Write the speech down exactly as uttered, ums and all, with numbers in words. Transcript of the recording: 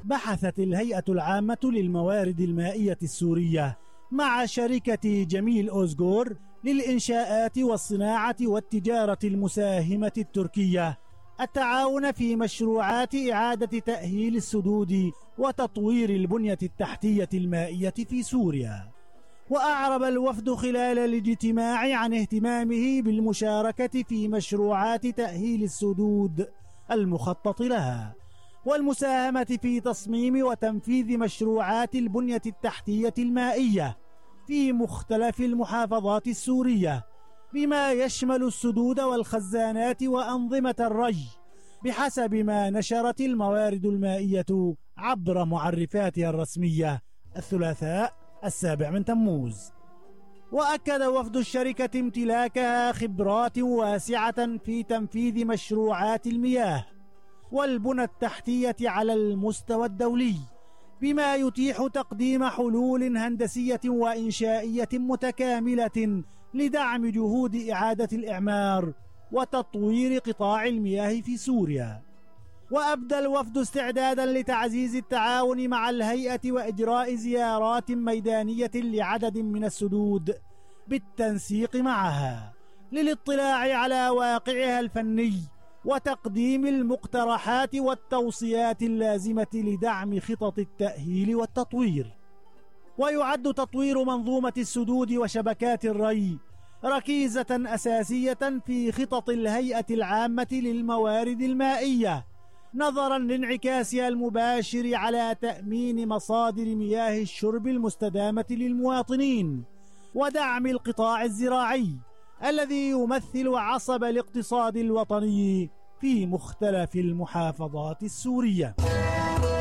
بحثت الهيئة العامة للموارد المائية السورية مع شركة جميل أوزغور للإنشاءات والصناعة والتجارة المساهمة التركية التعاون في مشروعات إعادة تأهيل السدود وتطوير البنية التحتية المائية في سوريا. وأعرب الوفد خلال الاجتماع عن اهتمامه بالمشاركة في مشروعات تأهيل السدود المخطط لها والمساهمة في تصميم وتنفيذ مشروعات البنية التحتية المائية في مختلف المحافظات السورية بما يشمل السدود والخزانات وأنظمة الري بحسب ما نشرت الموارد المائية عبر معرفاتها الرسمية الثلاثاء السابع من تموز. وأكد وفد الشركة امتلاكها خبرات واسعة في تنفيذ مشروعات المياه والبنى التحتية على المستوى الدولي بما يتيح تقديم حلول هندسية وإنشائية متكاملة لدعم جهود إعادة الإعمار وتطوير قطاع المياه في سوريا. وأبدى الوفد استعدادا لتعزيز التعاون مع الهيئة وإجراء زيارات ميدانية لعدد من السدود بالتنسيق معها للاطلاع على واقعها الفني وتقديم المقترحات والتوصيات اللازمة لدعم خطط التأهيل والتطوير. ويعد تطوير منظومة السدود وشبكات الري ركيزة أساسية في خطط الهيئة العامة للموارد المائية نظرا لانعكاسها المباشر على تأمين مصادر مياه الشرب المستدامة للمواطنين ودعم القطاع الزراعي الذي يمثل عصب الاقتصاد الوطني في مختلف المحافظات السورية.